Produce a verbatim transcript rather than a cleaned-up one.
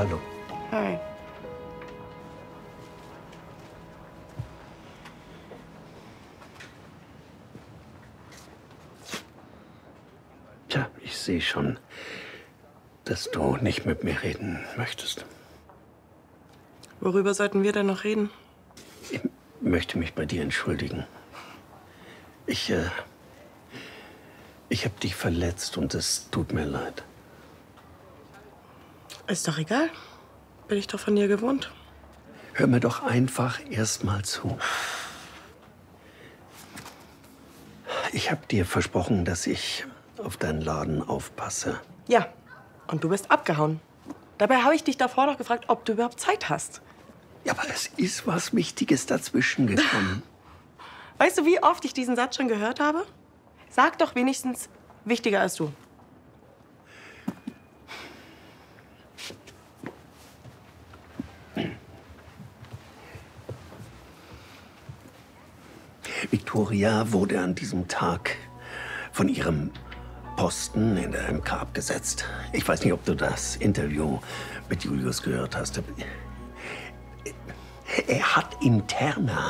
Hallo. Hi. Tja, ich sehe schon, dass du nicht mit mir reden möchtest. Worüber sollten wir denn noch reden? Ich möchte mich bei dir entschuldigen. Ich, äh, ich habe dich verletzt und es tut mir leid. Ist doch egal. Bin ich doch von dir gewohnt. Hör mir doch einfach erst mal zu. Ich habe dir versprochen, dass ich auf deinen Laden aufpasse. Ja. Und du bist abgehauen. Dabei habe ich dich davor noch gefragt, ob du überhaupt Zeit hast. Ja, aber es ist was Wichtiges dazwischen gekommen. Weißt du, wie oft ich diesen Satz schon gehört habe? Sag doch wenigstens wichtiger als du. Victoria wurde an diesem Tag von ihrem Posten in der M K abgesetzt. Ich weiß nicht, ob du das Interview mit Julius gehört hast. Er hat interne